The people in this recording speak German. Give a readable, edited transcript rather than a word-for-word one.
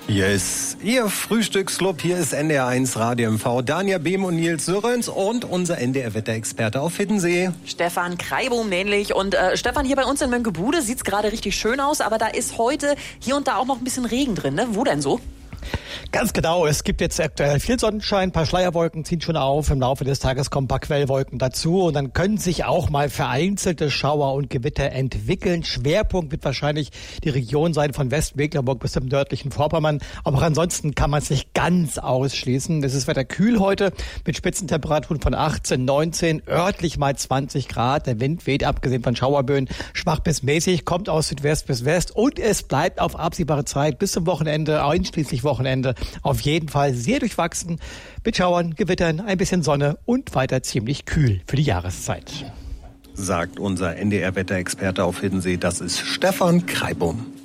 Hier ist Ihr Frühstücksclub, hier ist NDR1 Radio MV, Dania Behm und Nils Sörens und unser NDR-Wetterexperte auf Hiddensee. Stefan Kreibum nämlich. Und Stefan, hier bei uns in Mönckebude sieht's gerade richtig schön aus, aber da ist heute hier und da auch noch ein bisschen Regen drin, ne? Wo denn so? Ganz genau, es gibt jetzt aktuell viel Sonnenschein, ein paar Schleierwolken ziehen schon auf, im Laufe des Tages kommen ein paar Quellwolken dazu und dann können sich auch mal vereinzelte Schauer und Gewitter entwickeln. Schwerpunkt wird wahrscheinlich die Region sein von Westmecklenburg bis zum nördlichen Vorpommern, aber auch ansonsten kann man es nicht ganz ausschließen. Es ist Wetter kühl heute mit Spitzentemperaturen von 18, 19, örtlich mal 20 Grad. Der Wind weht, abgesehen von Schauerböen, schwach bis mäßig, kommt aus Südwest bis West und es bleibt auf absehbare Zeit bis zum Wochenende, einschließlich Wochenende, auf jeden Fall sehr durchwachsen, mit Schauern, Gewittern, ein bisschen Sonne und weiter ziemlich kühl für die Jahreszeit. Sagt unser NDR-Wetterexperte auf Hiddensee, das ist Stefan Kreibum.